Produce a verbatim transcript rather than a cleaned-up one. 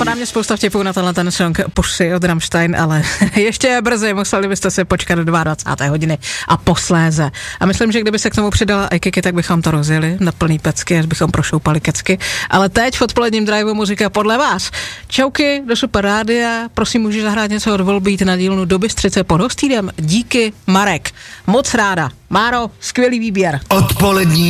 Napadá mě spousta vtipů na tenhle ten song Pussy od Rammstein, ale ještě je brzy, museli byste si počkat do dvacáté druhé hodiny a posléze. A myslím, že kdyby se k tomu přidala i Kiki, tak bychom to rozjeli na plný pecky, až bychom prošoupali kecky. Ale teď v odpoledním driveu muzika podle vás. Čauky do Super Rádia, prosím, můžeš zahrát něco od Volbeat na dílnu do Bystřice pod Hostýrem. Díky, Marek. Moc ráda. Máro, skvělý výběr. Odpolední